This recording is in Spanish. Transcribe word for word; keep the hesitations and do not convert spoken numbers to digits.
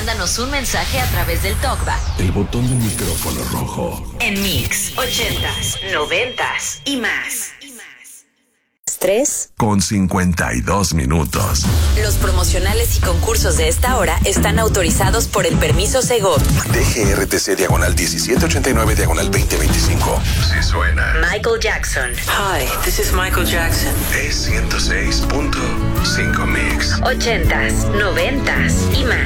mándanos un mensaje a través del TalkBack. El botón del micrófono rojo. En Mix, ochentas, noventas y más. Tres con cincuenta y dos minutos. Los promocionales y concursos de esta hora están autorizados por el permiso Segov. D G R T C diagonal diecisiete ochenta y nueve diagonal veinte veinticinco. Si suena Michael Jackson. Hi, this is Michael Jackson. Es ciento seis punto cinco Mix. Ochentas, noventas y más.